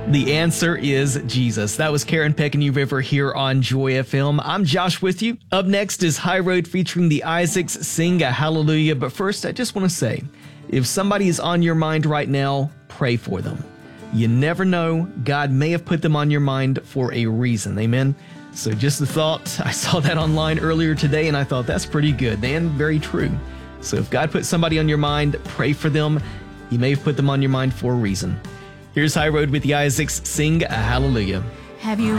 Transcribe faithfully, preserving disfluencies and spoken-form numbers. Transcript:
The answer is Jesus. That was Karen Peck and New River here on Joy F M. I'm Josh with you. Up next is High Road featuring the Isaacs. Sing a hallelujah. But first, I just want to say, if somebody is on your mind right now, pray for them. You never know. God may have put them on your mind for a reason. Amen. So just a thought. I saw that online earlier today and I thought that's pretty good and very true. So if God put somebody on your mind, pray for them. He may have put them on your mind for a reason. Here's High Road with the Isaacs. Sing a hallelujah. Have you